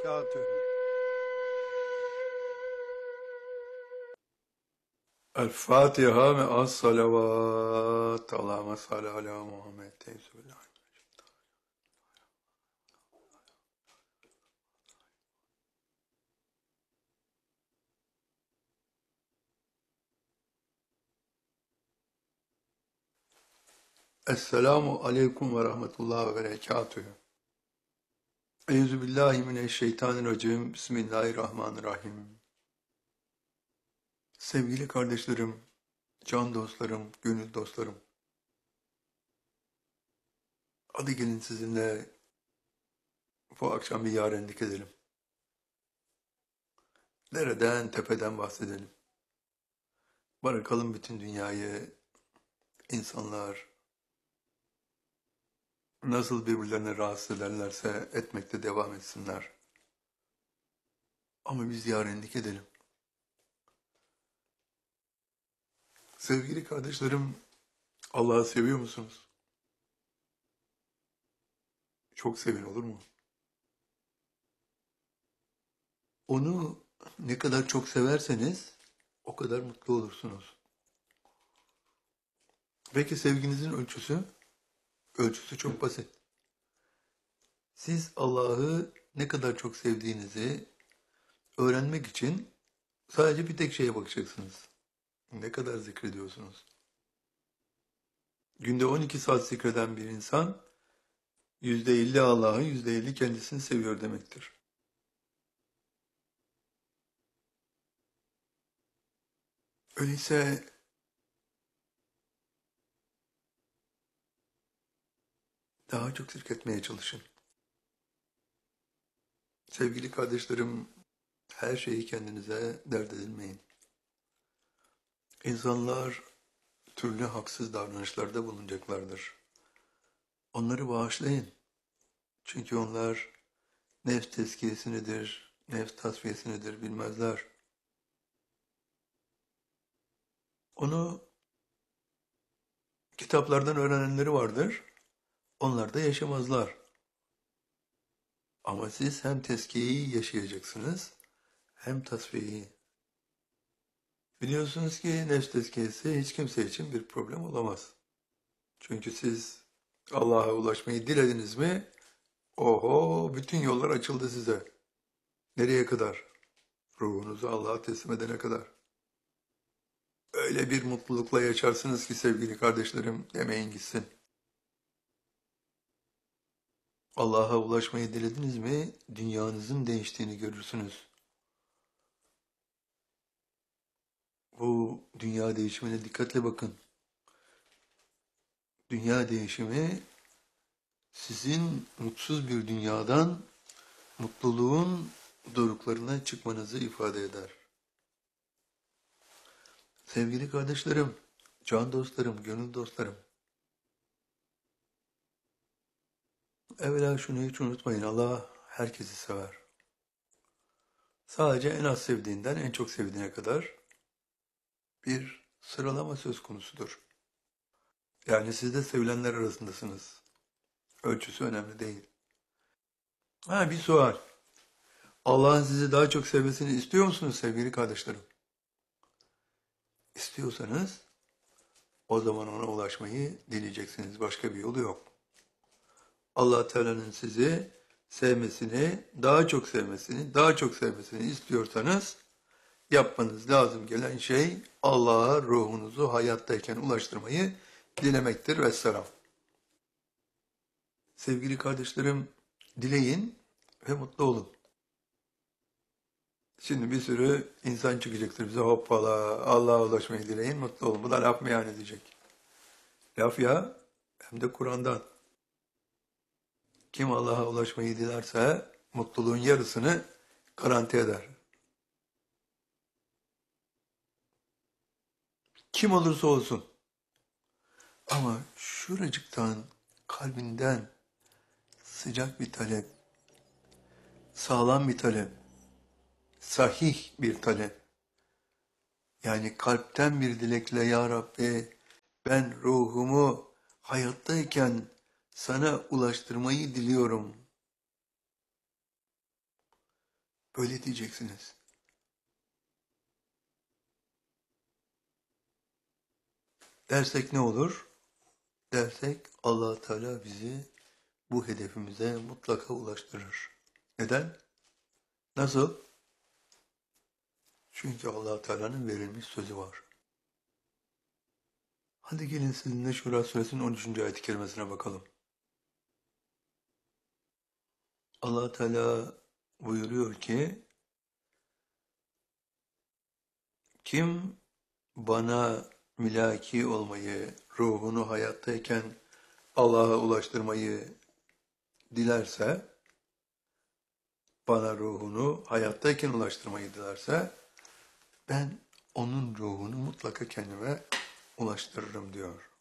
وبركاته. الفاتحة مع الصلوات اللهم صل على محمد بسم الله. Esselamu Aleyküm ve Rahmetullah ve Berekatühü. Euzubillahimineşşeytanirracim. Bismillahirrahmanirrahim. Sevgili kardeşlerim, can dostlarım, gönül dostlarım. Hadi gelin sizinle bu akşam bir yarenlik edelim. Dereden, tepeden bahsedelim. Bırakalım bütün dünyayı, insanlar nasıl birbirlerini rahatsız ederlerse etmekte devam etsinler. Ama biz yarenlik edelim. Sevgili kardeşlerim, Allah'ı seviyor musunuz? Çok sevin, olur mu? Onu ne kadar çok severseniz o kadar mutlu olursunuz. Peki sevginizin ölçüsü? Ölçüsü çok basit. Siz Allah'ı ne kadar çok sevdiğinizi öğrenmek için sadece bir tek şeye bakacaksınız. Ne kadar zikrediyorsunuz? Günde 12 saat zikreden bir insan %50 Allah'ı, %50 kendisini seviyor demektir. Öyleyse daha çok zikretmeye çalışın. Sevgili kardeşlerim, her şeyi kendinize dert edinmeyin. İnsanlar türlü haksız davranışlarda bulunacaklardır. Onları bağışlayın. Çünkü onlar nefs tezkiyesi nedir, nefs tasfiyesi nedir bilmezler. Onu kitaplardan öğrenenleri vardır, onlar da yaşamazlar. Ama siz hem tezkiyeyi yaşayacaksınız, hem tasfiyeyi. Biliyorsunuz ki nefs tezkiyesi hiç kimse için bir problem olamaz. Çünkü siz Allah'a ulaşmayı dilediniz mi, oho, bütün yollar açıldı size. Nereye kadar? Ruhunuzu Allah'a teslim edene kadar. Öyle bir mutlulukla yaşarsınız ki sevgili kardeşlerim, demeyin gitsin. Allah'a ulaşmayı dilediniz mi, dünyanızın değiştiğini görürsünüz. Bu dünya değişimine dikkatle bakın. Dünya değişimi sizin mutsuz bir dünyadan mutluluğun doruklarına çıkmanızı ifade eder. Sevgili kardeşlerim, can dostlarım, gönül dostlarım. Evvela şunu hiç unutmayın, Allah herkesi sever. Sadece en az sevdiğinden en çok sevdiğine kadar bir sıralama söz konusudur. Yani siz de sevilenler arasındasınız. Ölçüsü önemli değil. Bir sual. Allah'ın sizi daha çok sevmesini istiyor musunuz sevgili kardeşlerim? İstiyorsanız o zaman ona ulaşmayı dileyeceksiniz. Başka bir yolu yok. Allah Teala'nın sizi sevmesini, daha çok sevmesini, daha çok sevmesini istiyorsanız yapmanız lazım gelen şey Allah'a ruhunuzu hayattayken ulaştırmayı dilemektir. Vesselam. Sevgili kardeşlerim, dileyin ve mutlu olun. Şimdi bir sürü insan çıkacaktır bize, hoppala Allah'a ulaşmayı dileyin, mutlu olun. Bu da laf mı yani diyecek. Laf ya, hem de Kur'an'dan. Kim Allah'a ulaşmayı dilerse mutluluğun yarısını garanti eder. Kim olursa olsun. Ama şuracıktan, kalbinden sıcak bir talep, sağlam bir talep, sahih bir talep. Yani kalpten bir dilekle ya Rabbi ben ruhumu hayattayken sana ulaştırmayı diliyorum. Öyle diyeceksiniz. Dersek ne olur? Dersek Allah Teala bizi bu hedefimize mutlaka ulaştırır. Neden? Nasıl? Çünkü Allah Teala'nın verilmiş sözü var. Hadi gelin sizinle Şura Suresinin 13. ayet-i kerimesine bakalım. Allah Teala buyuruyor ki, kim bana mülaki olmayı, ruhunu hayattayken Allah'a ulaştırmayı dilerse, bana ruhunu hayattayken ulaştırmayı dilerse, ben onun ruhunu mutlaka kendime ulaştırırım diyor.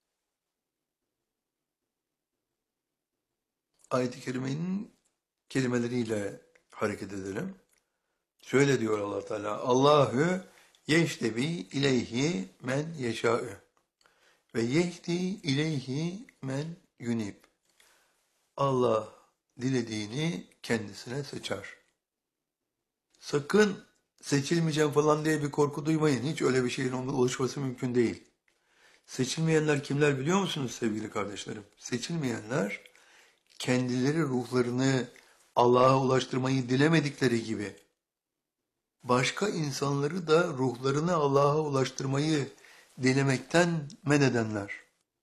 Ayet-i kerimenin kelimeleriyle hareket edelim. Şöyle diyor Allah Teala: Allahu yeştebi ileyhi men yeşâ'ü ve yehdi ileyhi men yunib. Allah dilediğini kendisine seçer. Sakın seçilmeyeceğim falan diye bir korku duymayın. Hiç öyle bir şeyin oluşması mümkün değil. Seçilmeyenler kimler biliyor musunuz sevgili kardeşlerim? Seçilmeyenler kendileri ruhlarını Allah'a ulaştırmayı dilemedikleri gibi başka insanları da ruhlarını Allah'a ulaştırmayı dilemekten men edenler.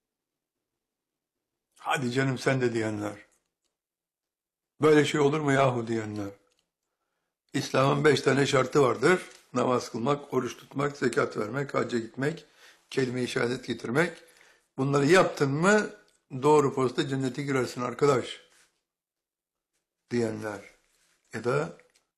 Hadi canım sen de diyenler. Böyle şey olur mu yahu diyenler. İslam'ın 5 tane şartı vardır. Namaz kılmak, oruç tutmak, zekat vermek, hacca gitmek, kelime-i şehadet getirmek. Bunları yaptın mı doğru posta cennete girersin arkadaş diyenler. Ya da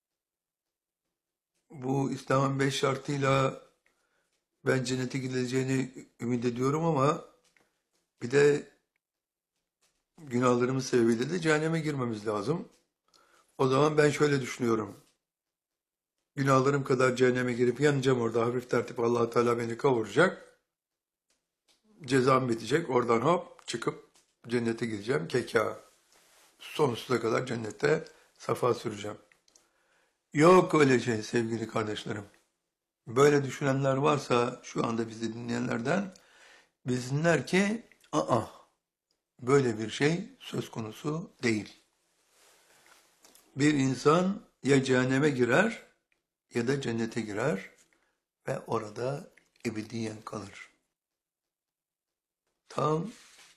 bu İslam'ın 5 şartıyla ben cennete gidileceğini ümit ediyorum ama bir de günahlarımız sebebiyle de cehenneme girmemiz lazım. O zaman ben şöyle düşünüyorum. Günahlarım kadar cehenneme girip yanacağım orada hafif tertip Allah Teala beni kavuracak. Cezam bitecek. Oradan hop çıkıp cennete gideceğim. Keka. Sonsuza kadar cennette safa süreceğim. Yok öyle şey sevgili kardeşlerim. Böyle düşünenler varsa şu anda bizi dinleyenlerden bilsinler ki böyle bir şey söz konusu değil. Bir insan ya cehenneme girer ya da cennete girer ve orada ebediyen kalır. Tam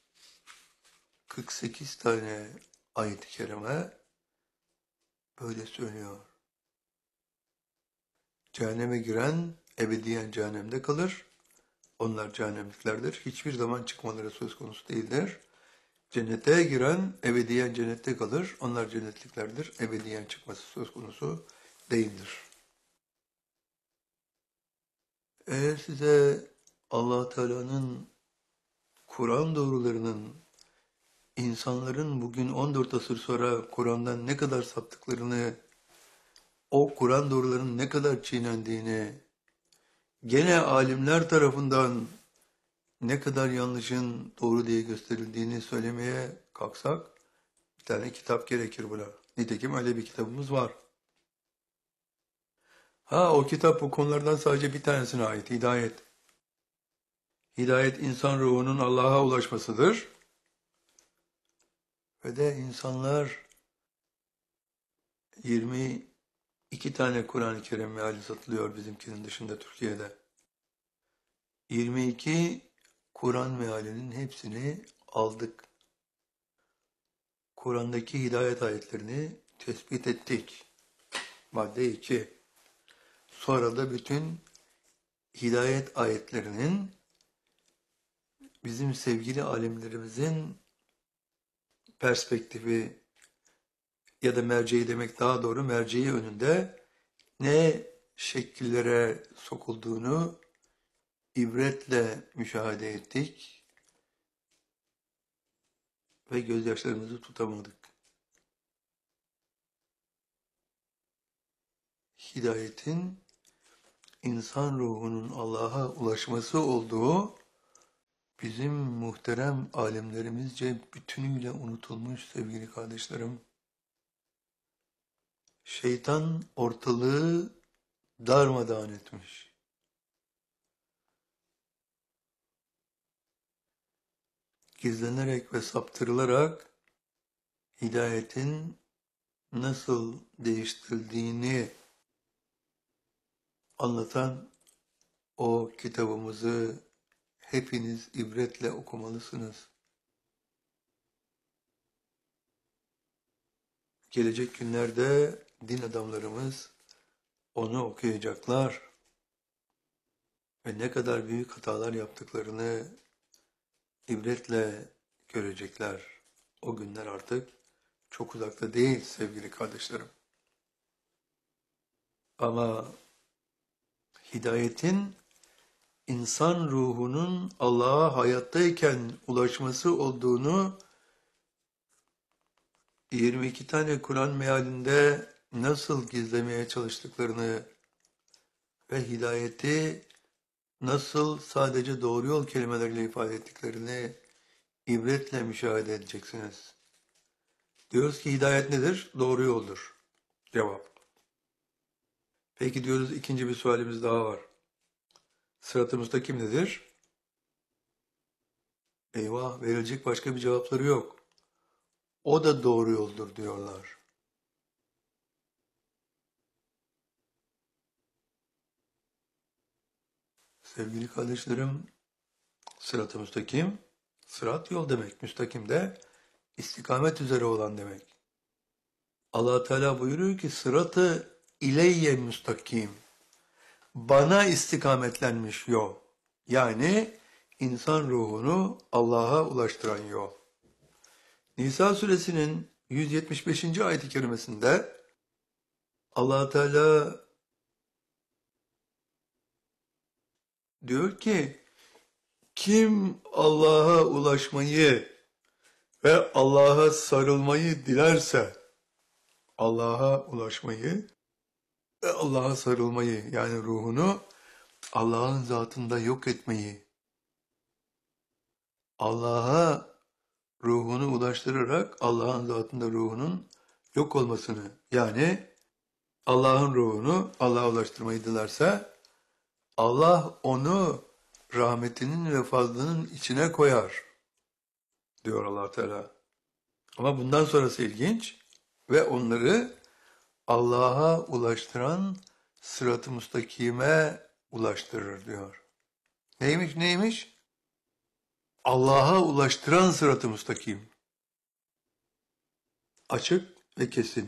48 tane ayet-i kerime böyle söylüyor. Cehenneme giren ebediyen cehennemde kalır. Onlar cehennemliklerdir. Hiçbir zaman çıkmaları söz konusu değildir. Cennete giren ebediyen cennette kalır. Onlar cennetliklerdir. Ebediyen çıkması söz konusu değildir. Eğer size Allah Teala'nın Kur'an doğrularının insanların bugün 14 asır sonra Kur'an'dan ne kadar saptıklarını, o Kur'an doğrularının ne kadar çiğnendiğini, gene alimler tarafından ne kadar yanlışın doğru diye gösterildiğini söylemeye kalksak, bir tane kitap gerekir buna. Nitekim öyle bir kitabımız var. O kitap bu konulardan sadece bir tanesine ait, Hidayet. Hidayet insan ruhunun Allah'a ulaşmasıdır. Ve de insanlar 22 tane Kur'an-ı Kerim meali satılıyor bizimkinin dışında Türkiye'de. 22 Kur'an mealinin hepsini aldık. Kur'an'daki hidayet ayetlerini tespit ettik. Madde 2. Sonra da bütün hidayet ayetlerinin bizim sevgili alimlerimizin perspektifi ya da merceği demek daha doğru, merceği önünde ne şekillere sokulduğunu ibretle müşahede ettik ve gözyaşlarımızı tutamadık. Hidayetin insan ruhunun Allah'a ulaşması olduğu bizim muhterem alimlerimizce bütünüyle unutulmuş sevgili kardeşlerim. Şeytan ortalığı darmadağın etmiş. Gizlenerek ve saptırılarak hidayetin nasıl değiştirildiğini anlatan o kitabımızı hepiniz ibretle okumalısınız. Gelecek günlerde din adamlarımız onu okuyacaklar ve ne kadar büyük hatalar yaptıklarını ibretle görecekler. O günler artık çok uzakta değil sevgili kardeşlerim. Ama hidayetin insan ruhunun Allah'a hayattayken ulaşması olduğunu 22 tane Kur'an mealinde nasıl gizlemeye çalıştıklarını ve hidayeti nasıl sadece doğru yol kelimeleriyle ifade ettiklerini ibretle müşahede edeceksiniz. Diyoruz ki hidayet nedir? Doğru yoldur. Cevap. Peki diyoruz ikinci bir sualimiz daha var. Sırat-ı müstakim nedir? Eyvah, verilecek başka bir cevapları yok. O da doğru yoldur diyorlar. Sevgili kardeşlerim, sırat-ı müstakim, sırat yol demek, müstakim de istikamet üzere olan demek. Allah Teala buyuruyor ki sırat-ı ileyye müstakim, bana istikametlenmiş yol. Yani insan ruhunu Allah'a ulaştıran yol. Nisa suresinin 175. ayet-i kerimesinde Allah Teala diyor ki kim Allah'a ulaşmayı ve Allah'a sarılmayı dilerse Allah'a ulaşmayı ve Allah'a sarılmayı yani ruhunu Allah'ın zatında yok etmeyi Allah'a ruhunu ulaştırarak Allah'ın zatında ruhunun yok olmasını yani Allah'ın ruhunu Allah'a ulaştırmayı dilerse Allah onu rahmetinin ve fazlının içine koyar diyor Allah Teala. Ama bundan sonrası ilginç ve onları Allah'a ulaştıran sırat-ı müstakime ulaştırır diyor. Neymiş? Allah'a ulaştıran sırat-ı müstakim. Açık ve kesin.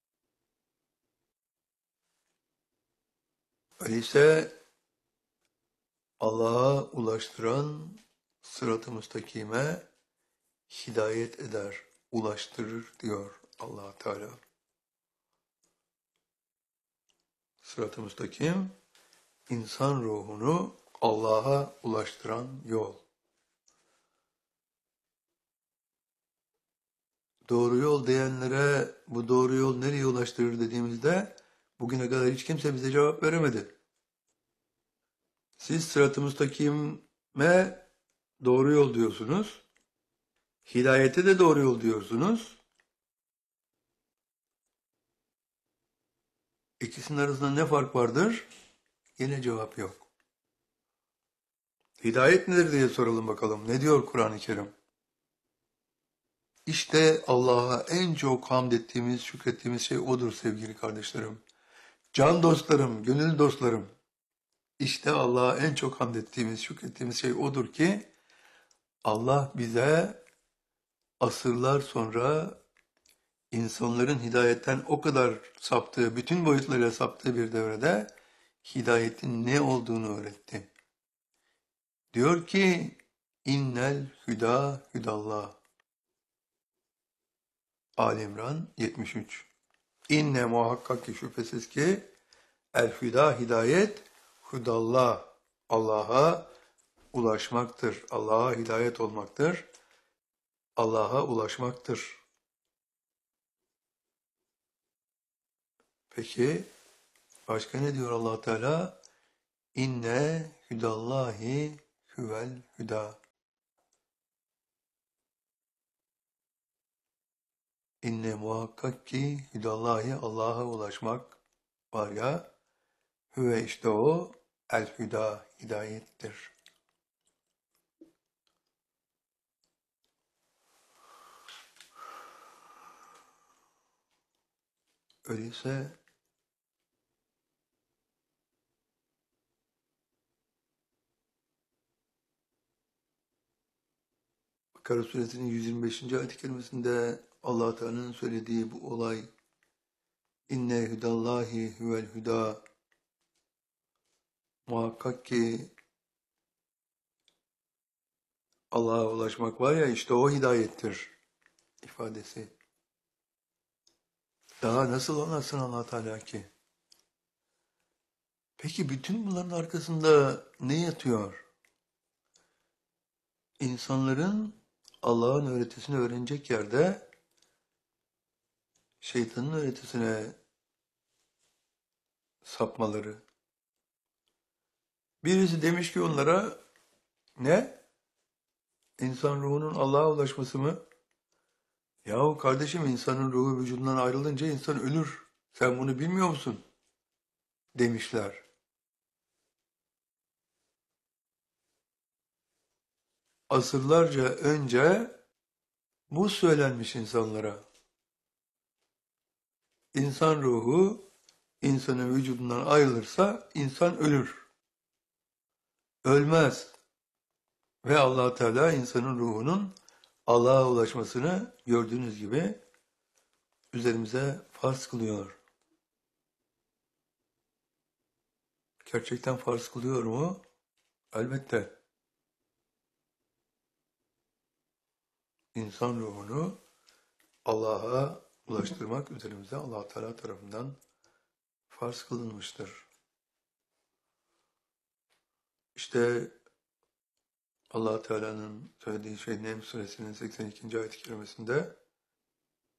Öyleyse Allah'a ulaştıran sırat-ı müstakime hidayet eder, ulaştırır diyor Allah Teala. Sırat-ı müstakim, insan ruhunu Allah'a ulaştıran yol. Doğru yol diyenlere bu doğru yol nereye ulaştırır dediğimizde bugüne kadar hiç kimse bize cevap veremedi. Siz sırat-ı müstakime doğru yol diyorsunuz. Hidayete de doğru yol diyorsunuz. İkisinin arasında ne fark vardır? Yine cevap yok. Hidayet nedir diye soralım bakalım. Ne diyor Kur'an-ı Kerim? İşte Allah'a en çok hamd ettiğimiz, şükrettiğimiz şey odur sevgili kardeşlerim. Can dostlarım, gönül dostlarım. İşte Allah'a en çok hamd ettiğimiz, şükrettiğimiz şey odur ki Allah bize asırlar sonra insanların hidayetten o kadar saptığı, bütün boyutlarıyla saptığı bir devrede hidayetin ne olduğunu öğretti. Diyor ki innel hüda hüdallah. Ali İmran 73. İnne muhakkak ki şüphesiz ki el hüda hidayet hudallah Allah'a ulaşmaktır. Allah'a hidayet olmaktır. Allah'a ulaşmaktır. Peki başka ne diyor Allah Teala? İnne hüdallahi huvel hüda. İnne muhakkak ki hüdallahi Allah'a ulaşmak var ya, hüve işte o el hüda, hidayettir. Öyleyse Bakara suresinin 125. ayet-i kerimesinde Allah Teala'nın söylediği bu olay inne hüdallahi huvel hüda, muhakkak ki Allah'a ulaşmak var ya işte o hidayettir ifadesi. Daha nasıl anlatsın Allah Teala ki? Peki bütün bunların arkasında ne yatıyor? İnsanların Allah'ın öğretisini öğrenecek yerde şeytanın öğretisine sapmaları. Birisi demiş ki onlara ne? İnsan ruhunun Allah'a ulaşması mı? Yahu kardeşim insanın ruhu vücudundan ayrılınca insan ölür. Sen bunu bilmiyor musun? Demişler. Asırlarca önce bu söylenmiş insanlara. İnsan ruhu insanın vücudundan ayrılırsa insan ölür. Ölmez. Ve Allah Teala insanın ruhunun Allah'a ulaşmasını gördüğünüz gibi üzerimize farz kılıyor. Gerçekten farz kılıyor mu? Elbette. İnsan ruhunu Allah'a ulaştırmak üzerimize Allah Teala tarafından farz kılınmıştır. İşte Allah Teala'nın söylediği şey Neml suresinin 82. ayet-i kerimesinde